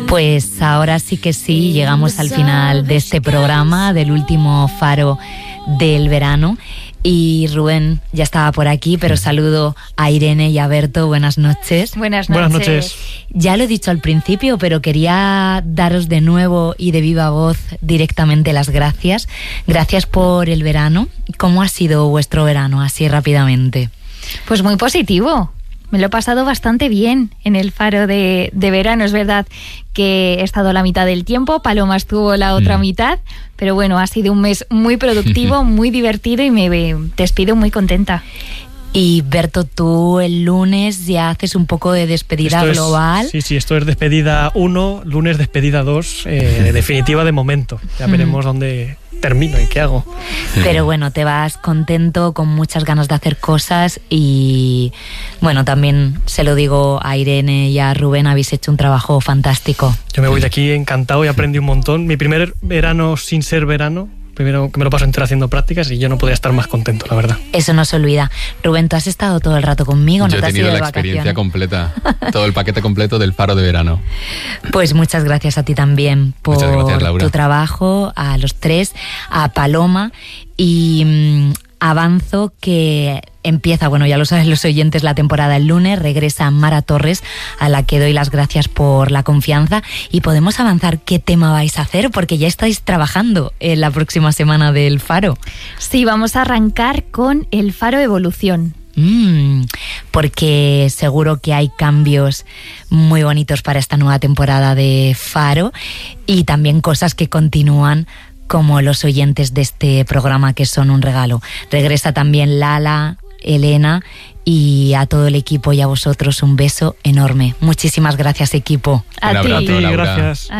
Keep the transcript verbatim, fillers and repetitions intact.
Pues ahora sí que sí, llegamos al final de este programa, del último faro del verano. Y Rubén ya estaba por aquí, pero saludo a Irene y a Berto. Buenas noches. Buenas noches. Buenas noches. Ya lo he dicho al principio, pero quería daros de nuevo y de viva voz directamente las gracias. Gracias por el verano. ¿Cómo ha sido vuestro verano, así rápidamente? Pues muy positivo. Me lo he pasado bastante bien en el faro de, de verano. Es verdad que he estado la mitad del tiempo, Paloma estuvo la otra mm. mitad, pero bueno, ha sido un mes muy productivo, muy divertido y me despido muy contenta. Y Berto, tú el lunes ya haces un poco de despedida esto global. Es, sí, sí, esto es despedida uno, lunes despedida dos, eh, definitiva de momento. Ya veremos mm. dónde termino y qué hago. Pero bueno, te vas contento, con muchas ganas de hacer cosas y bueno, también se lo digo a Irene y a Rubén, habéis hecho un trabajo fantástico. Yo me voy de aquí encantado y aprendí un montón. Mi primer verano sin ser verano. Primero que me lo paso entero haciendo prácticas y yo no podía estar más contento, la verdad. Eso no se olvida. Rubén, tú has estado todo el rato conmigo, ¿no? Yo he te has tenido ido de la vacaciones? Experiencia completa, todo el paquete completo del faro de verano. Pues muchas gracias a ti también por gracias, tu trabajo, a los tres, a Paloma y mmm, avanzo que empieza, bueno, ya lo saben los oyentes, la temporada el lunes, regresa Mara Torres, a la que doy las gracias por la confianza, y podemos avanzar qué tema vais a hacer, porque ya estáis trabajando en la próxima semana del Faro. Sí, vamos a arrancar con el Faro Evolución. Mm, porque seguro que hay cambios muy bonitos para esta nueva temporada de Faro y también cosas que continúan, como los oyentes de este programa, que son un regalo. Regresa también Lala, Elena, y a todo el equipo y a vosotros un beso enorme. Muchísimas gracias, equipo. A Un ti. abrazo, A ti, Laura. gracias.